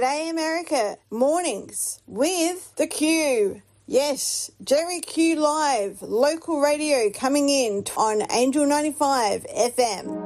G'day America mornings with the Q. Yes, Jerry Q Live, local radio coming in on Angel 95 FM.